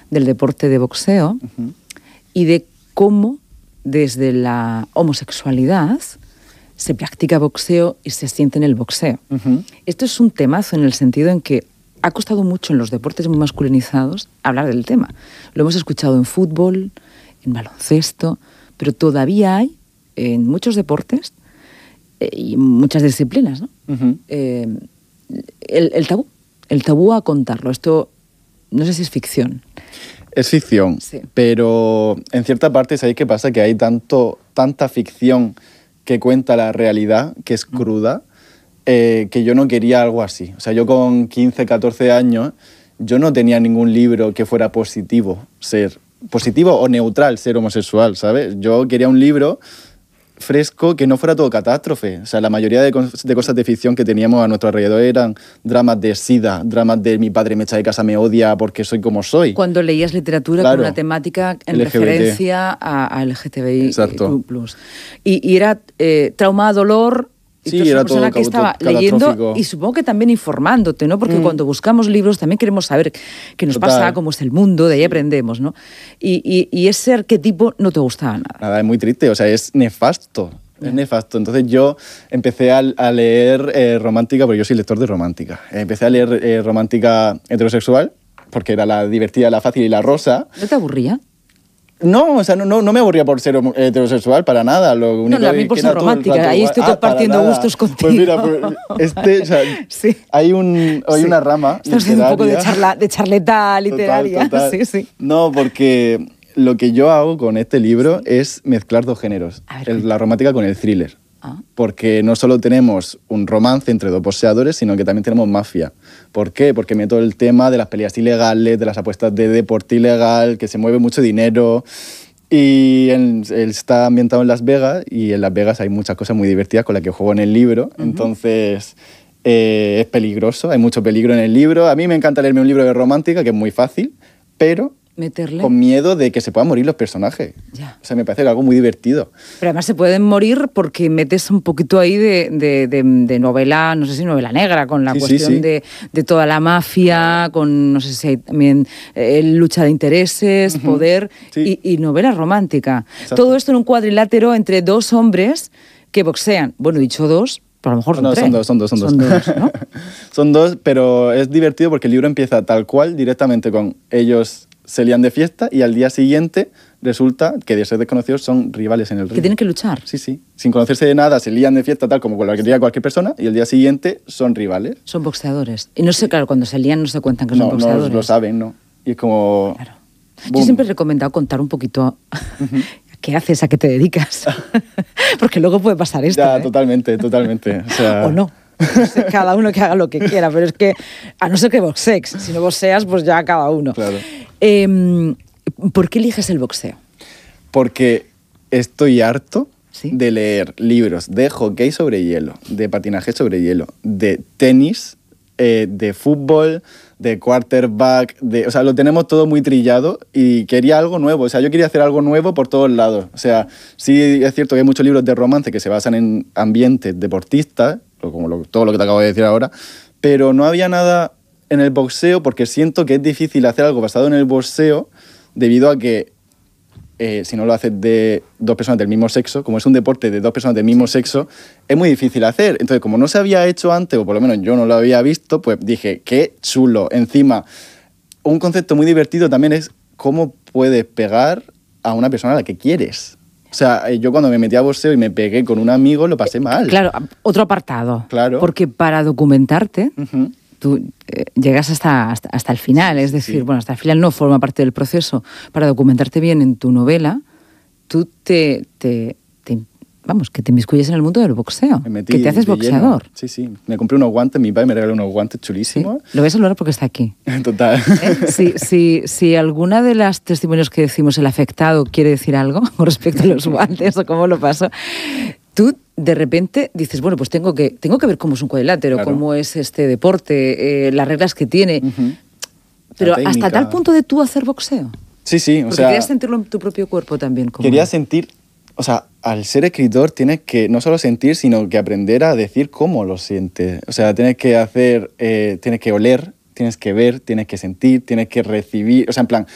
del deporte de boxeo y de cómo desde la homosexualidad se practica boxeo y se siente en el boxeo. Esto es un temazo en el sentido en que ha costado mucho en los deportes muy masculinizados hablar del tema. Lo hemos escuchado en fútbol, en baloncesto, pero todavía hay en muchos deportes y muchas disciplinas, ¿no? El tabú a contarlo. Esto no sé si es ficción. Es ficción, sí. Pero en cierta parte, ¿sabéis qué pasa? Que hay tanta ficción que cuenta la realidad, que es cruda, que yo no quería algo así. O sea, yo con 15, 14 años, yo no tenía ningún libro que fuera positivo o neutral ser homosexual, ¿sabes? Yo quería un libro fresco que no fuera todo catástrofe. O sea, la mayoría de cosas de ficción que teníamos a nuestro alrededor eran dramas de SIDA, dramas de mi padre me echa de casa, me odia porque soy como soy. Cuando leías literatura con una temática en LGBT. Referencia a LGTBI+. Exacto. Y era trauma, dolor. Sí, era todo persona que estaba leyendo y supongo que también informándote, ¿no? Porque cuando buscamos libros también queremos saber qué nos pasa, cómo es el mundo, de ahí aprendemos, ¿no? Y ese arquetipo no te gustaba nada. Nada, es muy triste, o sea, es nefasto. Es nefasto. Entonces yo empecé a leer romántica, porque yo soy lector de romántica. Empecé a leer romántica heterosexual, porque era la divertida, la fácil y la rosa. ¿No te aburría? No, o sea, no me aburría por ser heterosexual, para nada. Lo único a mí por ser romántica, ahí estoy compartiendo gustos contigo. Pues mira, o sea, sí. hay una rama estás haciendo un poco de charleta literaria. Total. Sí. No, porque lo que yo hago con este libro es mezclar dos géneros, la romántica con el thriller. Porque no solo tenemos un romance entre dos boxeadores, sino que también tenemos mafia. ¿Por qué? Porque meto el tema de las peleas ilegales, de las apuestas de deporte ilegal, que se mueve mucho dinero. Y él está ambientado en Las Vegas, y en Las Vegas hay muchas cosas muy divertidas con las que juego en el libro. Entonces es peligroso, hay mucho peligro en el libro. A mí me encanta leerme un libro de romántica, que es muy fácil, pero con miedo de que se puedan morir los personajes. Ya. O sea, me parece que algo muy divertido. Pero además se pueden morir porque metes un poquito ahí de novela, no sé si novela negra, con la cuestión de toda la mafia, con no sé si hay también lucha de intereses, poder y novela romántica. Exacto. Todo esto en un cuadrilátero entre dos hombres que boxean. Bueno, dicho dos, pero a lo mejor son tres. Son dos, ¿no? Son dos, pero es divertido porque el libro empieza tal cual, directamente con ellos se lían de fiesta, y al día siguiente resulta que de ser desconocidos son rivales en el ring. ¿Que tienen que luchar? Sí. Sin conocerse de nada, se lían de fiesta tal como cualquier persona, y al día siguiente son rivales. Son boxeadores. Y no sé, claro, cuando se lían no se cuentan que son boxeadores. No lo saben, ¿no? Y es como... Claro. Yo siempre he recomendado contar un poquito qué haces, a qué te dedicas. Porque luego puede pasar esto. Ya, totalmente. O sea... O no. Cada uno que haga lo que quiera, pero es que, a no ser que boxees, si no boxeas, pues ya cada uno. Claro. ¿Por qué eliges el boxeo? Porque estoy harto de leer libros de hockey sobre hielo, de patinaje sobre hielo, de tenis, de fútbol, de quarterback, o sea, lo tenemos todo muy trillado y quería algo nuevo. O sea, yo quería hacer algo nuevo por todos lados. O sea, sí es cierto que hay muchos libros de romance que se basan en ambientes deportistas, como todo lo que te acabo de decir ahora, pero no había nada en el boxeo, porque siento que es difícil hacer algo basado en el boxeo debido a que si no lo haces de dos personas del mismo sexo, como es un deporte de dos personas del mismo sexo, es muy difícil hacer. Entonces, como no se había hecho antes, o por lo menos yo no lo había visto, pues dije, qué chulo. Encima, un concepto muy divertido también es cómo puedes pegar a una persona a la que quieres. O sea, yo cuando me metí a boxeo y me pegué con un amigo, lo pasé mal. Claro, otro apartado. Claro. Porque para documentarte, tú llegas hasta el final, es decir, bueno, hasta el final no forma parte del proceso. Para documentarte bien en tu novela, tú vamos, que te inmiscuyes en el mundo del boxeo, que te haces boxeador. Lleno. Sí, me compré unos guantes, mi padre me regaló unos guantes chulísimos. Sí. Lo voy a saludar porque está aquí. Total. Si alguna de las testimonios que decimos el afectado quiere decir algo con respecto a los guantes o cómo lo pasó, tú de repente dices, bueno, pues tengo que ver cómo es un cuadrilátero, cómo es este deporte, las reglas que tiene. Pero hasta tal punto de tú hacer boxeo. Sí, porque querías sentirlo en tu propio cuerpo también. Quería sentir... O sea, al ser escritor tienes que no solo sentir, sino que aprender a decir cómo lo sientes. O sea, tienes que tienes que oler, tienes que ver, tienes que sentir, tienes que recibir. O sea, en plan,